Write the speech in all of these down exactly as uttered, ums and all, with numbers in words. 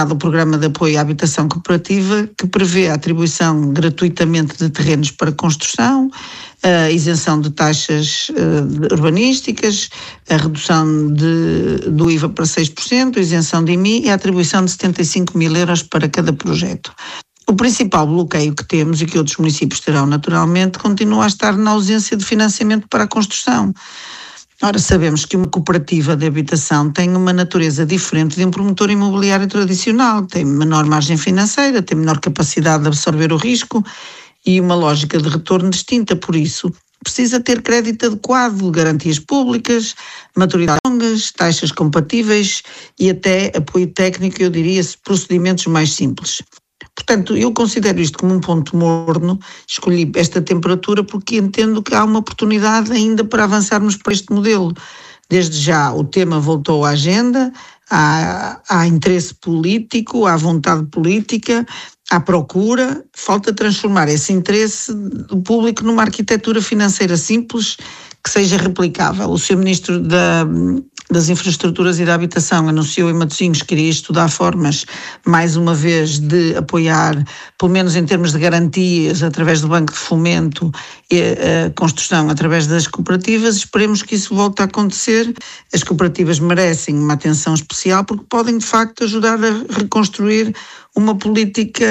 o Programa de Apoio à Habitação Cooperativa, que prevê a atribuição gratuitamente de terrenos para construção, a isenção de taxas uh, urbanísticas, a redução de, do I V A para seis por cento, a isenção de I M I e a atribuição de setenta e cinco mil euros para cada projeto. O principal bloqueio que temos e que outros municípios terão naturalmente continua a estar na ausência de financiamento para a construção. Ora, sabemos que uma cooperativa de habitação tem uma natureza diferente de um promotor imobiliário tradicional, tem menor margem financeira, tem menor capacidade de absorver o risco e uma lógica de retorno distinta. Por isso, precisa ter crédito adequado, garantias públicas, maturidade longas, taxas compatíveis e até apoio técnico, eu diria, procedimentos mais simples. Portanto, eu considero isto como um ponto morno, escolhi esta temperatura porque entendo que há uma oportunidade ainda para avançarmos para este modelo. Desde já o tema voltou à agenda, há, há interesse político, há vontade política, há procura, falta transformar esse interesse do público numa arquitetura financeira simples que seja replicável. O senhor Ministro da, das Infraestruturas e da Habitação anunciou em Matosinhos que iria estudar formas, mais uma vez, de apoiar, pelo menos em termos de garantias, através do Banco de Fomento, a construção através das cooperativas. Esperemos que isso volte a acontecer. As cooperativas merecem uma atenção especial porque podem, de facto, ajudar a reconstruir uma política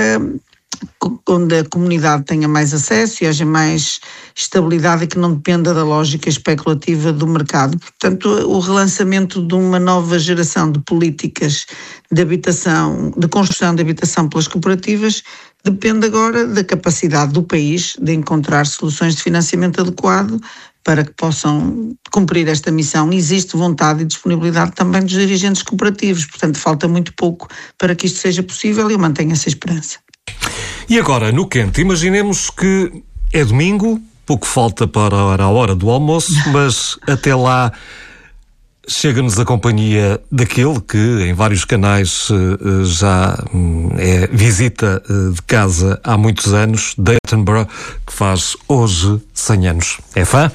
onde a comunidade tenha mais acesso e haja mais estabilidade e que não dependa da lógica especulativa do mercado. Portanto, o relançamento de uma nova geração de políticas de habitação, de construção de habitação pelas cooperativas, depende agora da capacidade do país de encontrar soluções de financiamento adequado para que possam cumprir esta missão. Existe vontade e disponibilidade também dos dirigentes cooperativos, portanto falta muito pouco para que isto seja possível e eu mantenho essa esperança. E agora, no quente, imaginemos que é domingo, pouco falta para a hora do almoço, mas até lá chega-nos a companhia daquele que em vários canais já é visita de casa há muitos anos, David Attenborough, que faz hoje cem anos. É fã?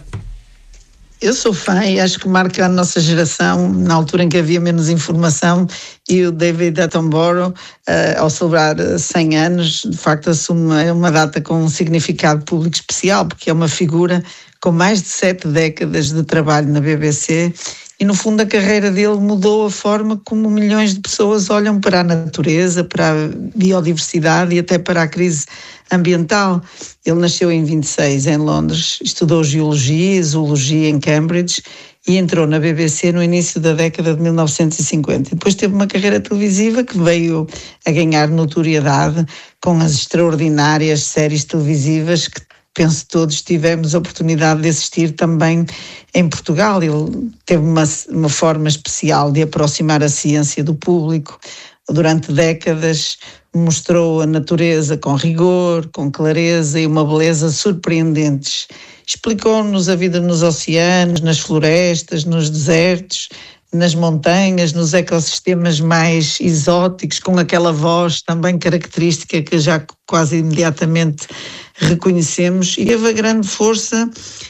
Eu sou fã e acho que marca a nossa geração, na altura em que havia menos informação, e o David Attenborough, uh, ao celebrar cem anos, de facto assume uma data com um significado público especial, porque é uma figura com mais de sete décadas de trabalho na B B C e, no fundo, a carreira dele mudou a forma como milhões de pessoas olham para a natureza, para a biodiversidade e até para a crise ambiental. Ele nasceu em vinte e seis, em Londres, estudou Geologia e Zoologia em Cambridge e entrou na B B C no início da década de mil novecentos e cinquenta. Depois teve uma carreira televisiva que veio a ganhar notoriedade com as extraordinárias séries televisivas que penso todos tivemos a oportunidade de assistir também em Portugal. Ele teve uma, uma forma especial de aproximar a ciência do público. Durante décadas mostrou a natureza com rigor, com clareza e uma beleza surpreendentes. Explicou-nos a vida nos oceanos, nas florestas, nos desertos, nas montanhas, nos ecossistemas mais exóticos, com aquela voz também característica que já quase imediatamente reconhecemos, e teve a grande força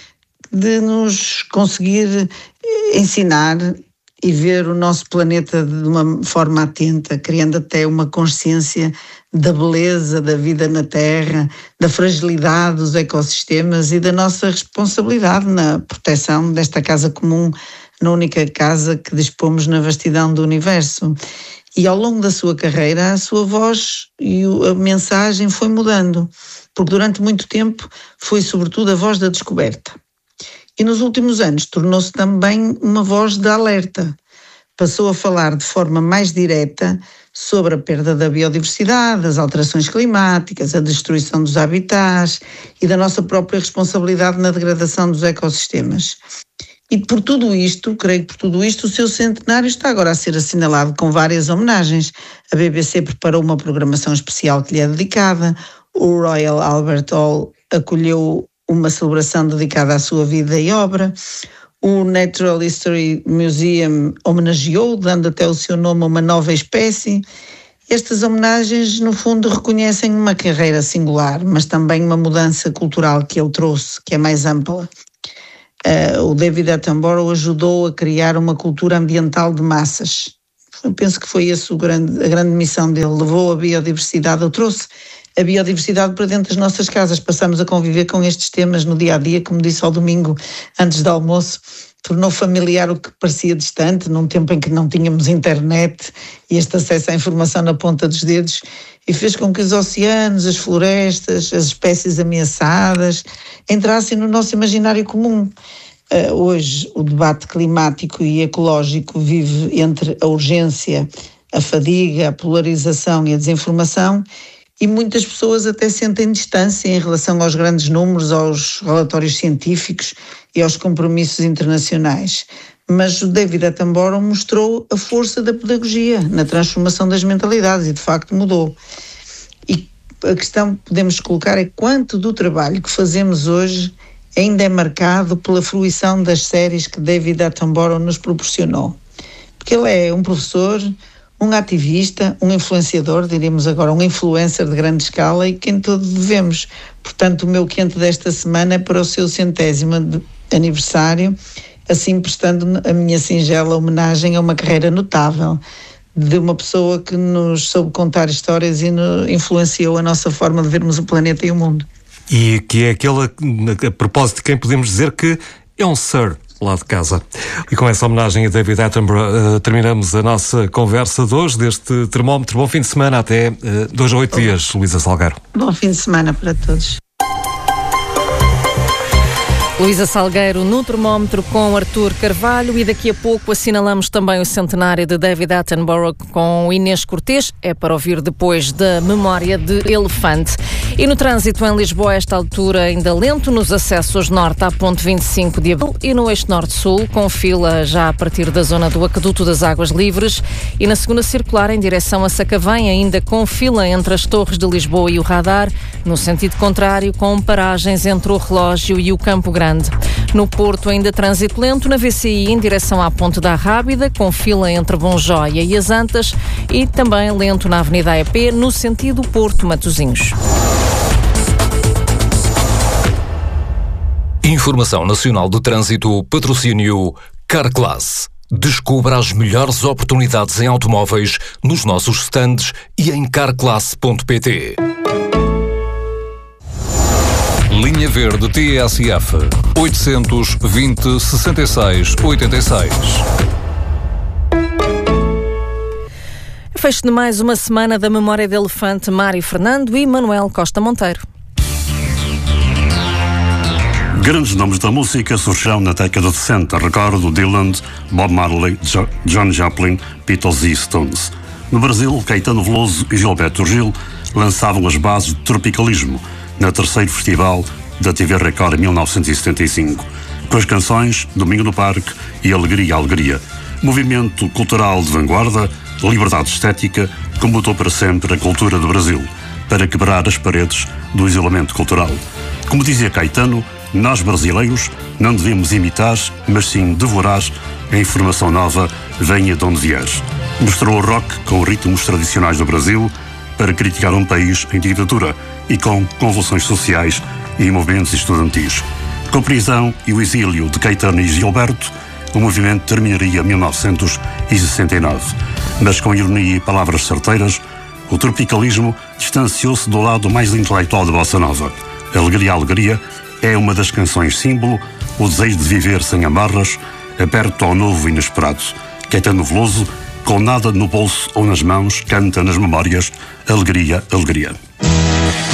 de nos conseguir ensinar e ver o nosso planeta de uma forma atenta, criando até uma consciência da beleza da vida na Terra, da fragilidade dos ecossistemas e da nossa responsabilidade na proteção desta casa comum, na única casa que dispomos na vastidão do universo. E ao longo da sua carreira, a sua voz e a mensagem foi mudando, porque durante muito tempo foi sobretudo a voz da descoberta. E nos últimos anos tornou-se também uma voz de alerta. Passou a falar de forma mais direta sobre a perda da biodiversidade, as alterações climáticas, a destruição dos habitats e da nossa própria responsabilidade na degradação dos ecossistemas. E por tudo isto, creio que por tudo isto, o seu centenário está agora a ser assinalado com várias homenagens. A B B C preparou uma programação especial que lhe é dedicada, o Royal Albert Hall acolheu uma celebração dedicada à sua vida e obra, o Natural History Museum homenageou, dando até o seu nome a uma nova espécie. Estas homenagens, no fundo, reconhecem uma carreira singular, mas também uma mudança cultural que ele trouxe, que é mais ampla. Uh, o David Attenborough ajudou a criar uma cultura ambiental de massas. Eu penso que foi esse o grande, a grande missão dele. Levou a biodiversidade, eu trouxe a biodiversidade para dentro das nossas casas. Passamos a conviver com estes temas no dia a dia, como disse ao domingo antes do almoço. Tornou familiar o que parecia distante, num tempo em que não tínhamos internet e este acesso à informação na ponta dos dedos, e fez com que os oceanos, as florestas, as espécies ameaçadas entrassem no nosso imaginário comum. Uh, hoje o debate climático e ecológico vive entre a urgência, a fadiga, a polarização e a desinformação, e muitas pessoas até sentem distância em relação aos grandes números, aos relatórios científicos e aos compromissos internacionais. Mas o David Attenborough mostrou a força da pedagogia na transformação das mentalidades e de facto mudou. E a questão que podemos colocar é quanto do trabalho que fazemos hoje ainda é marcado pela fruição das séries que David Attenborough nos proporcionou. Porque ele é um professor, um ativista, um influenciador, diríamos agora, um influencer de grande escala e quem todos devemos. Portanto, o meu quente desta semana é para o seu centésimo aniversário, assim prestando a minha singela homenagem a uma carreira notável de uma pessoa que nos soube contar histórias e nos influenciou a nossa forma de vermos o planeta e o mundo. E que é aquela, a propósito de quem podemos dizer que é um Sir lá de casa. E com essa homenagem a David Attenborough uh, terminamos a nossa conversa de hoje, deste termómetro. Bom fim de semana, até uh, dois a oito dias, Luísa Salgueiro. Bom fim de semana para todos. Luísa Salgueiro no termómetro com Artur Carvalho, e daqui a pouco assinalamos também o centenário de David Attenborough com Inês Cortês. É para ouvir depois da memória de elefante. E no trânsito em Lisboa, a esta altura ainda lento nos acessos norte à ponte vinte e cinco de abril e no eixo norte-sul, com fila já a partir da zona do Aqueduto das Águas Livres, e na segunda circular em direção a Sacavém, ainda com fila entre as Torres de Lisboa e o Radar, no sentido contrário, com paragens entre o Relógio e o Campo Grande. No Porto, ainda trânsito lento na V C I em direção à Ponte da Rábida, com fila entre Bonjóia e as Antas, e também lento na Avenida A E P, no sentido Porto-Matosinhos. Informação Nacional de Trânsito, patrocínio Carclass. Descubra as melhores oportunidades em automóveis nos nossos stands e em carclass ponto pt. Linha Verde T S F oitocentos, vinte, sessenta e seis, oitenta e seis. Fecho de mais uma semana da memória de elefante Mário Fernando e Manuel Costa Monteiro. Grandes nomes da música surgiram na década de sessenta. Recordo Dylan, Bob Marley, jo- John Joplin, Beatles e Stones. No Brasil, Caetano Veloso e Gilberto Gil lançavam as bases do tropicalismo na terceiro festival da T V Record em mil novecentos e setenta e cinco, com as canções Domingo no Parque e Alegria, Alegria. Movimento cultural de vanguarda, liberdade estética, que mudou para sempre a cultura do Brasil, para quebrar as paredes do isolamento cultural. Como dizia Caetano, nós brasileiros não devemos imitar, mas sim devorar a informação nova, venha de onde vier. Mostrou o rock com ritmos tradicionais do Brasil para criticar um país em ditadura e com convulsões sociais e movimentos estudantis. Com a prisão e o exílio de Caetano e Gilberto, o movimento terminaria em mil novecentos e sessenta e nove. Mas com ironia e palavras certeiras, o tropicalismo distanciou-se do lado mais intelectual da bossa nova. Alegria, Alegria é uma das canções símbolo, o desejo de viver sem amarras, aberto ao novo e inesperado. Caetano Veloso, com nada no bolso ou nas mãos, canta nas memórias Alegria, Alegria.